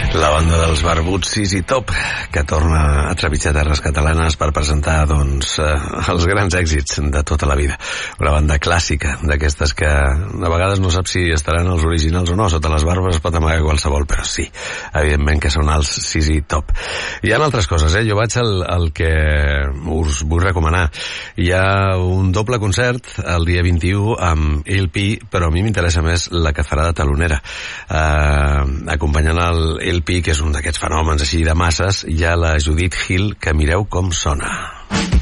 La banda dels barbuts ZZ Top, que torna a trepitjar terres catalanes per presentar, els grans èxits de tota la vida. Una banda clàssica, d'aquestes que a vegades no saps si estaran els originals o no. Sota les barbes es pot amagar qualsevol, però sí, evidentment que són els ZZ Top. Hi ha altres coses, Jo vaig al que us vull recomanar. Hi ha un doble concert el dia 21 amb LP, però a mi m'interessa més la que farà de talonera. Acompanyant el LP, que és un d'aquests fenòmens així de masses, hi ha la Judith Hill, que mireu com sona.